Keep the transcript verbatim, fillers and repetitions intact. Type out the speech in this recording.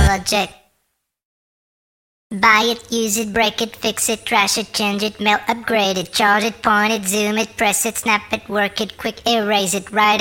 project. Buy it, use it, break it, fix it, trash it, change it, mail, upgrade it, charge it, point it, zoom it, press it, snap it, work it, quick erase it, write it.